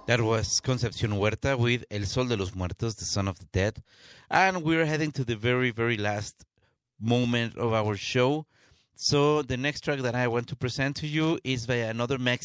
That was Concepcion Huerta with El Sol de los Muertos, the Son of the Dead. And we're heading to the very, very last moment of our show. So the next track that I want to present to you is by another Mexican